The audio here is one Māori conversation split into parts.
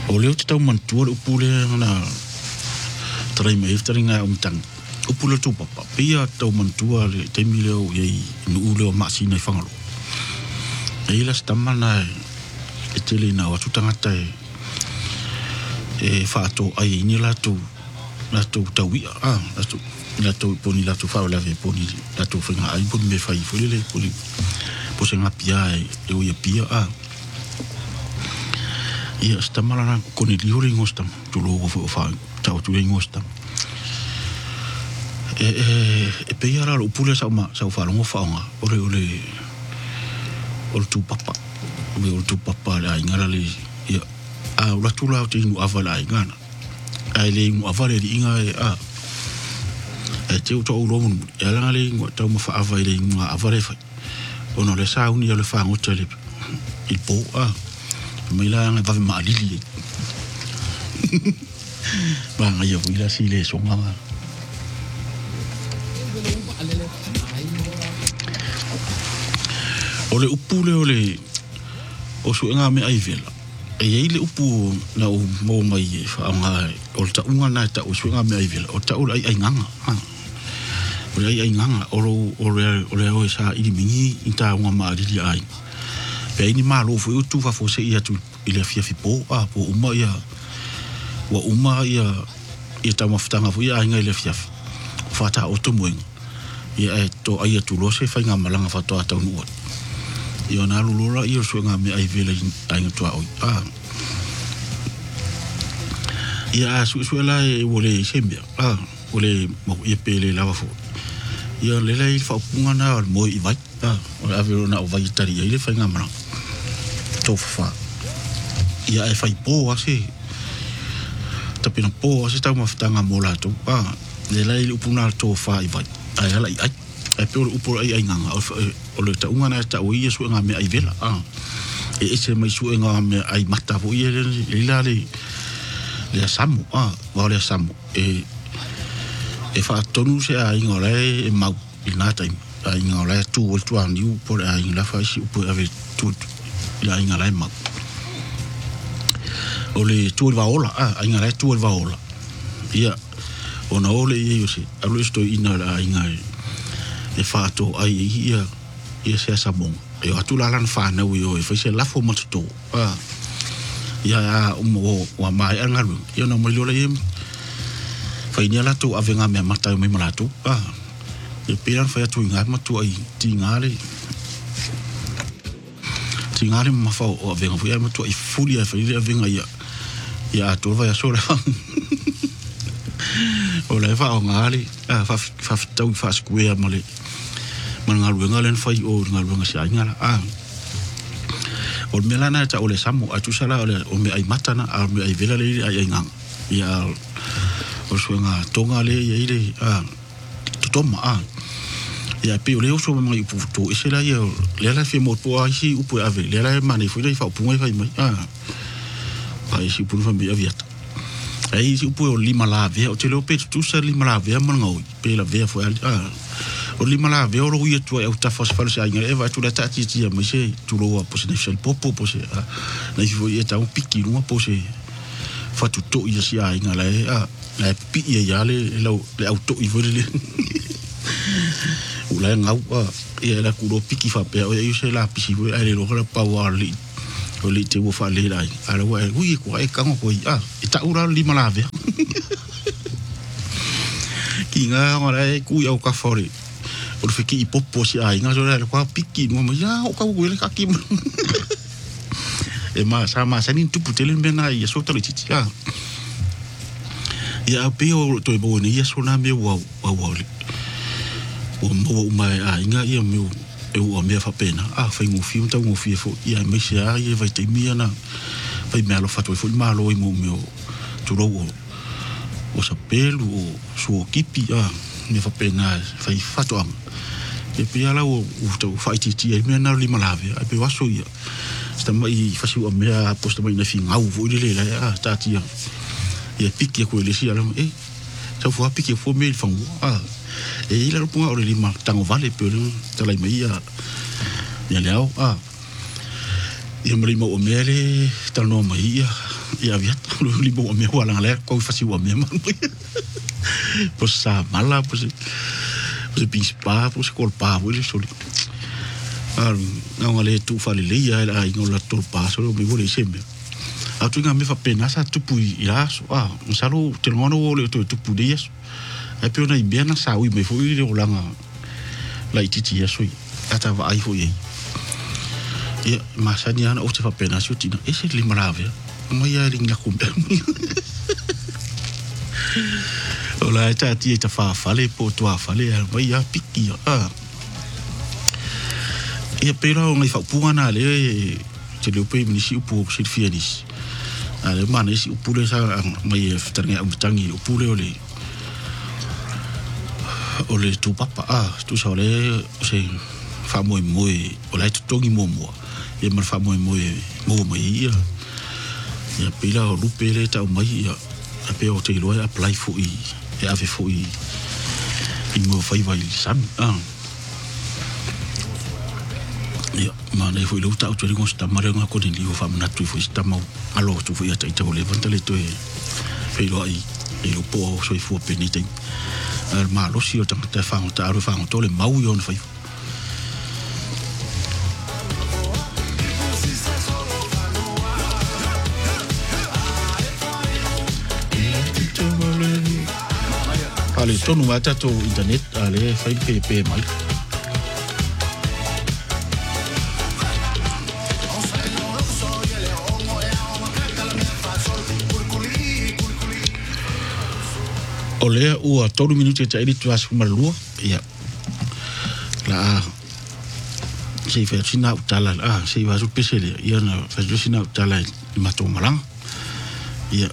o leo te tau mantua le upule na tarai mai iftaringa tang upule tu papa pia tau mantua le temi leo iei nu leo masina i whangalo e ila stamana e tele na watu tangata e whaato ai ini latu tau ia latu poni latu whaolave poni latu whinga ai poni me whai fulile poni po se ngapia e o ia pia ia stamala na koni liuri ngostam tu logo fo fa tau tu ngostam e pe ia lo pule sa fa longo fa nga ole tu papa o tu papa la ingara le ia la tu la te nu avala ingana ai le mu avala di inga e te to o romu e la le ngo tau ma fa avai le nga avale fa ono le sa uni le fa ngotele il po mai la nga va ma lili ba nga yo ila si le songa ole upule ole o su nga me ai vela e ile upu na o mo mai fa nga o ta unga na ta o su nga me ai vela o ta o ai nganga o ai nganga o sa ili mingi ita unga ma lili ai pe ni malo fu tu fa fo se ia tu ile fia fi po po uma ia wa uma ia ta maftanga fu ia nga ile fia fa ta o to moing ia to ai tu lo se fa nga malanga fa to ata nu ia na lulura ia su nga me ai vela ai to o ia su la e wole sembia wole mo ia pele lava fo ia lela il fa punga na mo i vai o avero na o vai tari ile fa nga malanga tofa ia e fai po ase tapina po ase tau maftanga mola to le lai upuna tofa i vai ai ala ai pe upo ai nganga o le ta unga na ta o ia su nga me ai vela e ese mai su nga me ai mata fo ia le le samu va le samu e fa tonu se ai ngole e mau inata ai ngole tu o tu ani por ai la fa si upo ave tu ia inga lai ma ole tu va ola inga lai tu va ola ia ona ole ia si alo sto ina la inga e fato ai ia se sa bon e atu la lan fa na wi e fa se la fo mo to ia wa mai anga lu ia no mo lo le fa ina la tu avenga me mata me mala tu e piran fa tu inga ma tu ai tingale tingare ma fa o venga fu ia ma tu ai fulia fa ia venga ia tu vai a sola o le fa o ngale fa tau fa square male man ngalu ngalen fa o ngalu ngasi ngala o melana ta o le samu atu sala o me ai matana a me ai vela le ai ngang ia o suenga tonga le ia ile toma ia pe o le so mai puto e se la ia le la fi mo po ai upo ave le la mani fu le fa punga fa mai ai si pu fa mi aviata ai si upo o lima la ve o te lo pe tu sa lima la ve man ngau pe la ve fo o lima la ve o ro ia tu e ta fos fa se ai e va tu la tati ti mai se tu lo po se ne popo po se na fo ia ta un piki no po se fa tu to ia si ai ngala la pi ia le auto i vo le ula ngau ia la kulo piki fa pe o ia se la pisi vo ai lo la power li o le te wo fa le lai ala wa ui ko ai kango ko e ta ura lima la ve ki nga ora e ku ia ka fori o fe ki popo si ai nga so la ko piki no ma ya o ka ku le ka ki e ma sa ni tu putelen bena ia so tali titi ia pe o to e bo ni ia so na me wa o mo mai nga ia me e o me fa pena fa ngo fi un tau ngo fi fo ia me se ai vai te mia na vai me lo fato fo malo i mo meu tu ro o sa pelu o so kipi me fa pena vai fato am e pe ala o to fai ti e me na li malave e pe waso ia sta mai fa si o me a posto mai na fi ngau vo le la ta ti ia piki ko le si ala sa fo piki fo me fa e ila ro punga o le lima tango vale pe le tala mai ia leo ia mari mo o mere tano mai ia viat li mo o me wala ngale ko fasi o me man po sa mala po se bispa po se kolpa po le soli ngale tu fale le ia ai ngola tu paso me vole sembe a tu nga me fa pena sa tu pui ia so salo te ngono le tu pu dias e pe ona ibiana sa ui me foi le olanga la ititi ya soi ata va ai foi ia masani ana o te fa pena so tina ese li marave mo ia ring la kumbe ola ta ti ta fa fale po to fale mai ya piki ia pera o ngai fa puana le te le pe minisi upu se fianis ale mana isi upule sa mai ftarnga utangi upule ole tu papa tu sa ole se fa moi ole tu tongi mo e mar fa moi mo ia ia pila o lupele ta mai ia a pe o te loa apply for e ave for i mo fai vai san ia mana foi lo ta o te ringo sta mare nga ko ni o fa mana tu foi sta mau alo tu foi ata ita o levantale to e fei lo ai e lo po so i fu penite ma lo si o ta fa o ta ro fa o to le mau yo no fai ale tonu mata to internet ale fai pe mai ole ua tolu minuti ta ili tu asu malua ia la sei fa sina utala sei va su pesele ia na fa sina utala ma to malang ia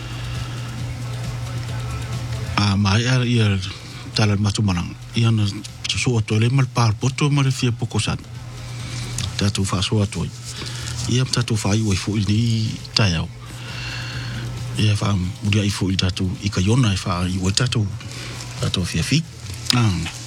mai ia tala ma to malang ia na so to le mal par poto ma le fie poko san ta tu fa so to ia ta tu fa i fu ni tayau ia fa mudia i fu i tatu i ka yona i fa i o tatu fia fi